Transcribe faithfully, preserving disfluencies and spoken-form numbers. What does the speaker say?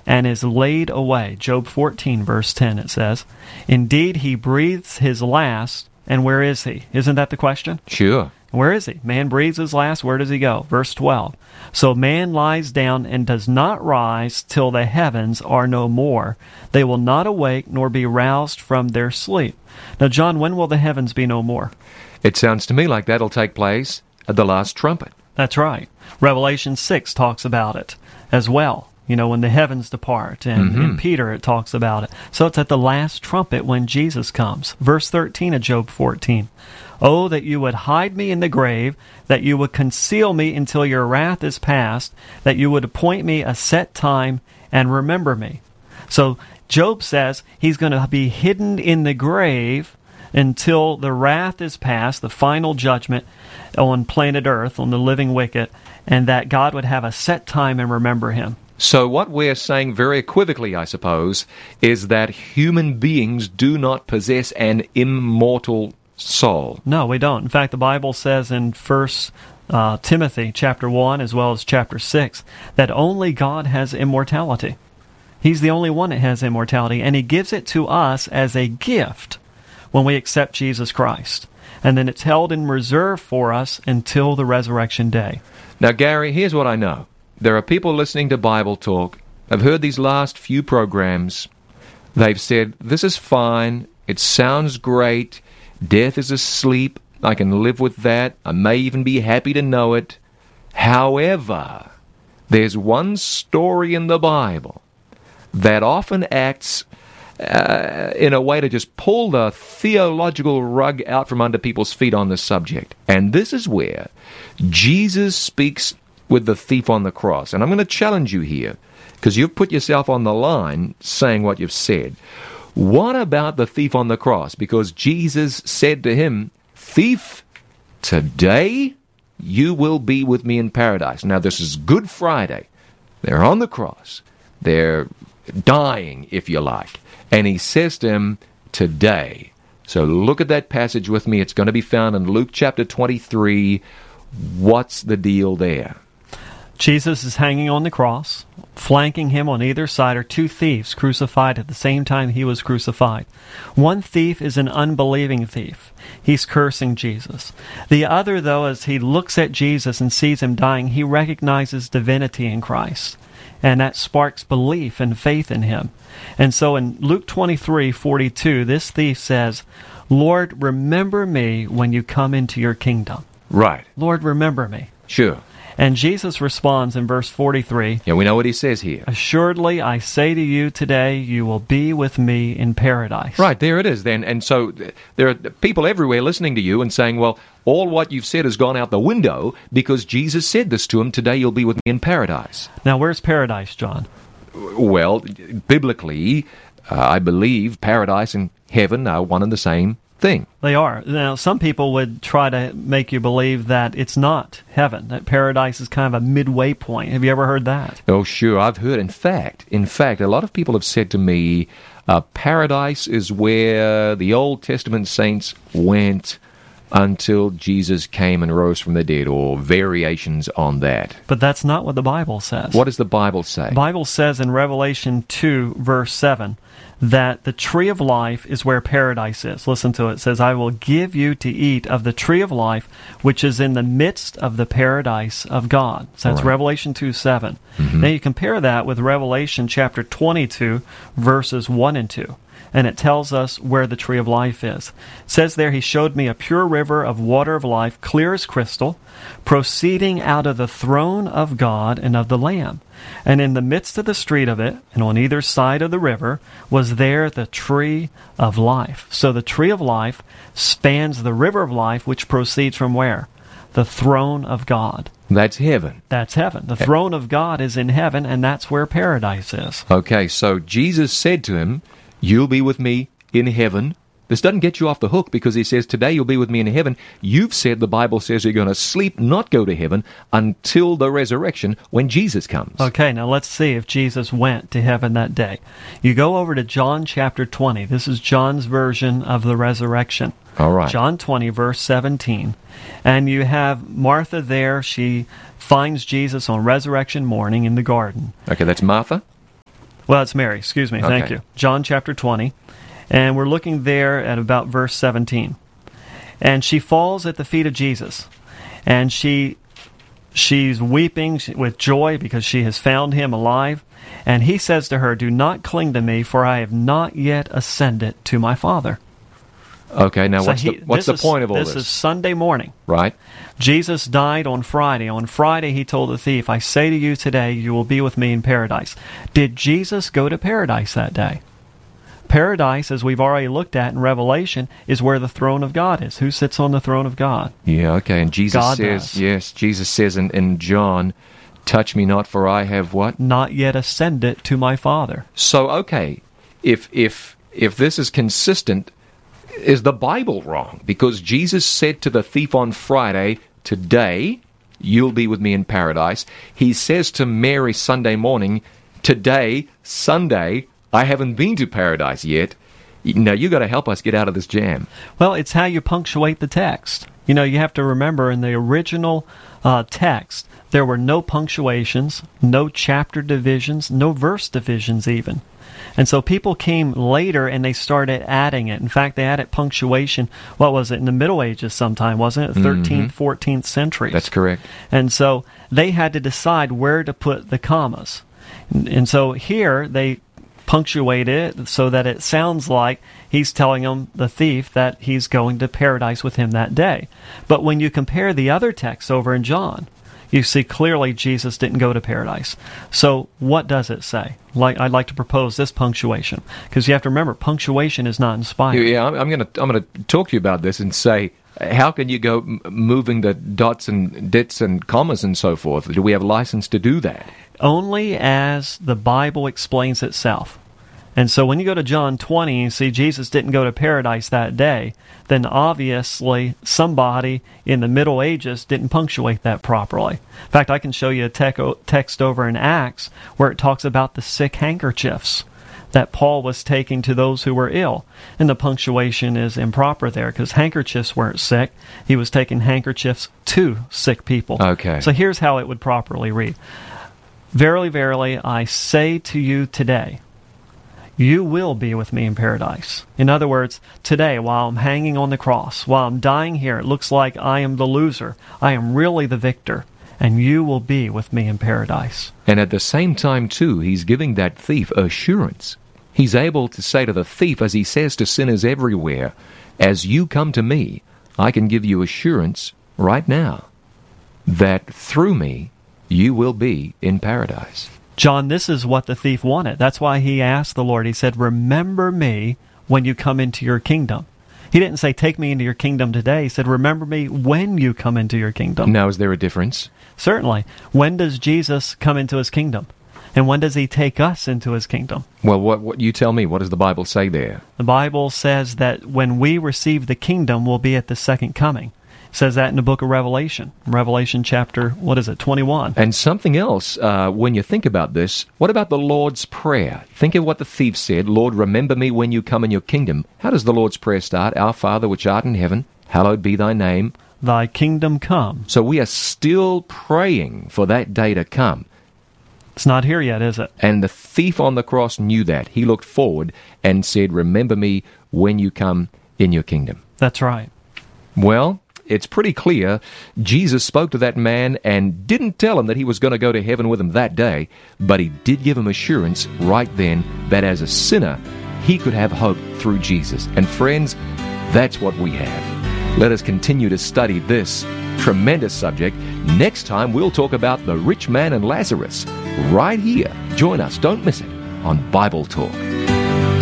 and is laid away. Job fourteen, verse ten, it says, indeed, he breathes his last, and where is he? Isn't that the question? Sure. Where is he? Man breathes his last, where does he go? Verse twelve. So man lies down and does not rise till the heavens are no more. They will not awake nor be roused from their sleep. Now, John, when will the heavens be no more? It sounds to me like that'll take place at the last trumpet. That's right. Revelation six talks about it as well. You know, when the heavens depart, and Mm-hmm. in Peter it talks about it. So it's at the last trumpet when Jesus comes. Verse thirteen of Job fourteen. Oh, that you would hide me in the grave, that you would conceal me until your wrath is past, that you would appoint me a set time and remember me. So Job says he's going to be hidden in the grave until the wrath is past, the final judgment on planet Earth, on the living wicked, and that God would have a set time and remember him. So what we're saying very equivocally, I suppose, is that human beings do not possess an immortal soul. No, we don't. In fact, the Bible says in First uh, Timothy chapter one as well as chapter six that only God has immortality. He's the only one that has immortality, and he gives it to us as a gift when we accept Jesus Christ. And then it's held in reserve for us until the resurrection day. Now, Gary, here's what I know. There are people listening to Bible Talk. I've heard these last few programs. They've said, this is fine. It sounds great. Death is asleep. I can live with that. I may even be happy to know it. However, there's one story in the Bible that often acts uh, in a way to just pull the theological rug out from under people's feet on this subject. And this is where Jesus speaks with the thief on the cross. And I'm going to challenge you here, because you've put yourself on the line saying what you've said. What about the thief on the cross? Because Jesus said to him, thief, today you will be with me in paradise. Now, this is Good Friday. They're on the cross. They're dying, if you like. And he says to him, today. So look at that passage with me. It's going to be found in Luke chapter twenty-three. What's the deal there? Jesus is hanging on the cross. Flanking him on either side are two thieves crucified at the same time he was crucified. One thief is an unbelieving thief. He's cursing Jesus. The other, though, as he looks at Jesus and sees him dying, he recognizes divinity in Christ. And that sparks belief and faith in him. And so in Luke twenty-three forty-two, this thief says, Lord, remember me when you come into your kingdom. Right. Lord, remember me. Sure. And Jesus responds in verse forty-three, Yeah, we know what he says here. Assuredly, I say to you today, you will be with me in paradise. Right, there it is then. And so there are people everywhere listening to you and saying, well, all what you've said has gone out the window because Jesus said this to him, today you'll be with me in paradise. Now, where's paradise, John? Well, biblically, uh, I believe paradise and heaven are one and the same thing. They are. Now, some people would try to make you believe that it's not heaven, that paradise is kind of a midway point. Have you ever heard that? Oh, sure, I've heard. In fact, in fact, a lot of people have said to me, uh, paradise is where the Old Testament saints went until Jesus came and rose from the dead, or variations on that. But that's not what the Bible says. What does the Bible say? The Bible says in Revelation two, verse seven, that the tree of life is where paradise is. Listen to it. It says, I will give you to eat of the tree of life, which is in the midst of the paradise of God. So that's right. Revelation two, seven. Mm-hmm. Now you compare that with Revelation chapter twenty-two, verses one and two. And it tells us where the tree of life is. It says there, he showed me a pure river of water of life, clear as crystal, proceeding out of the throne of God and of the Lamb. And in the midst of the street of it, and on either side of the river, was there the tree of life. So the tree of life spans the river of life, which proceeds from where? The throne of God. That's heaven. That's heaven. The throne of God is in heaven, and that's where paradise is. Okay, so Jesus said to him, you'll be with me in heaven. This doesn't get you off the hook because he says, today you'll be with me in heaven. You've said the Bible says you're going to sleep, not go to heaven, until the resurrection when Jesus comes. Okay, now let's see if Jesus went to heaven that day. You go over to John chapter twenty. This is John's version of the resurrection. All right. John twenty, verse seventeen. And you have Martha there. She finds Jesus on resurrection morning in the garden. Okay, that's Martha? Well, it's Mary. Excuse me. Thank Okay. you. John chapter twenty. And we're looking there at about verse seventeen. And she falls at the feet of Jesus. And she she's weeping with joy because she has found him alive. And he says to her, "Do not cling to me, for I have not yet ascended to my Father." Okay, now So what's he- the, what's this the point is, of all this this? is Sunday morning. Right? Jesus died on Friday. On Friday, he told the thief, "I say to you today, you will be with me in paradise." Did Jesus go to paradise that day? Paradise, as we've already looked at in Revelation, is where the throne of God is. Who sits on the throne of God? Yeah, okay. And Jesus God says, does. yes, Jesus says in, in John, touch me not, for I have what? Not yet ascended to my Father. So, okay, if if if this is consistent, is the Bible wrong? Because Jesus said to the thief on Friday, today you'll be with me in paradise. He says to Mary Sunday morning, today, Sunday, I haven't been to paradise yet. Now, you got to help us get out of this jam. Well, it's how you punctuate the text. You know, you have to remember in the original uh, text, there were no punctuations, no chapter divisions, no verse divisions even. And so people came later and they started adding it. In fact, they added punctuation, what was it, in the Middle Ages sometime, wasn't it? thirteenth, fourteenth centuries. That's correct. And so they had to decide where to put the commas. And, and so here they punctuate it so that it sounds like he's telling him, the thief, that he's going to paradise with him that day. But when you compare the other texts over in John, you see clearly Jesus didn't go to paradise. So what does it say? Like I'd like to propose this punctuation, because you have to remember, punctuation is not inspired. Yeah, I'm, I'm going to I'm going to talk to you about this and say, how can you go m- moving the dots and dits and commas and so forth? Do we have license to do that? Only as the Bible explains itself. And so when you go to John twenty and you see Jesus didn't go to paradise that day, then obviously somebody in the Middle Ages didn't punctuate that properly. In fact, I can show you a tec- text over in Acts where it talks about the sick handkerchiefs that Paul was taking to those who were ill. And the punctuation is improper there because handkerchiefs weren't sick. He was taking handkerchiefs to sick people. Okay. So here's how it would properly read. Verily, verily, I say to you today, you will be with me in paradise. In other words, today, while I'm hanging on the cross, while I'm dying here, it looks like I am the loser. I am really the victor, and you will be with me in paradise. And at the same time, too, he's giving that thief assurance. He's able to say to the thief, as he says to sinners everywhere, as you come to me, I can give you assurance right now that through me, you will be in paradise. John, this is what the thief wanted. That's why he asked the Lord, he said, remember me when you come into your kingdom. He didn't say, take me into your kingdom today. He said, remember me when you come into your kingdom. Now, is there a difference? Certainly. When does Jesus come into his kingdom? And when does he take us into his kingdom? Well, what, what you tell me, what does the Bible say there? The Bible says that when we receive the kingdom, we'll be at the second coming. It says that in the book of Revelation. Revelation chapter, what is it, twenty-one. And something else, uh, when you think about this, what about the Lord's Prayer? Think of what the thief said, Lord, remember me when you come in your kingdom. How does the Lord's Prayer start? Our Father which art in heaven, hallowed be thy name. Thy kingdom come. So we are still praying for that day to come. It's not here yet, is it? And the thief on the cross knew that. He looked forward and said, remember me when you come in your kingdom. That's right. Well, it's pretty clear Jesus spoke to that man and didn't tell him that he was going to go to heaven with him that day, but he did give him assurance right then that as a sinner, he could have hope through Jesus. And friends, that's what we have. Let us continue to study this tremendous subject. Next time, we'll talk about the rich man and Lazarus right here. Join us, don't miss it, on Bible Talk.